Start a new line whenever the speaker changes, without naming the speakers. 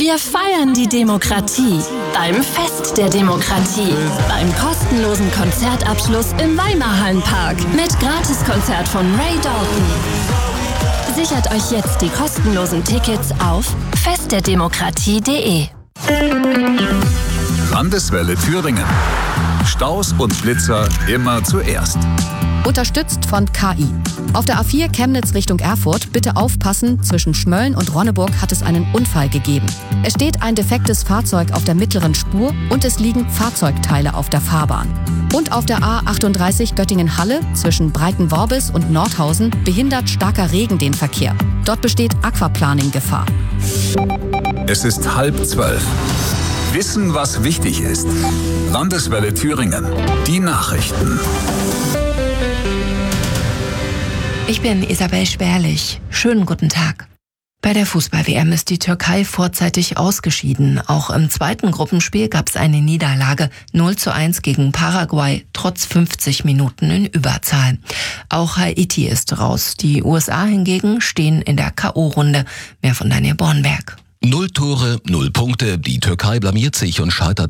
Wir feiern die Demokratie beim Fest der Demokratie, beim kostenlosen Konzertabschluss im Weimarhallenpark mit Gratiskonzert von Ray Dalton. Sichert euch jetzt die kostenlosen Tickets auf festderdemokratie.de.
Landeswelle Thüringen. Staus und Blitzer immer zuerst.
Unterstützt von KI. Auf der A4 Chemnitz Richtung Erfurt, bitte aufpassen, zwischen Schmölln und Ronneburg hat es einen Unfall gegeben. Es steht ein defektes Fahrzeug auf der mittleren Spur und es liegen Fahrzeugteile auf der Fahrbahn. Und auf der A38 Göttingen-Halle zwischen Breitenworbis und Nordhausen behindert starker Regen den Verkehr. Dort besteht Aquaplaning-Gefahr.
Es ist 11:30. Wissen, was wichtig ist. Landeswelle Thüringen. Die Nachrichten.
Ich bin Isabel Sperlich. Schönen guten Tag. Bei der Fußball-WM ist die Türkei vorzeitig ausgeschieden. Auch im zweiten Gruppenspiel gab es eine Niederlage 0:1 gegen Paraguay, trotz 50 Minuten in Überzahl. Auch Haiti ist raus. Die USA hingegen stehen in der K.O.-Runde. Mehr von Daniel Bornberg.
0 Tore, 0 Punkte. Die Türkei blamiert sich und scheitert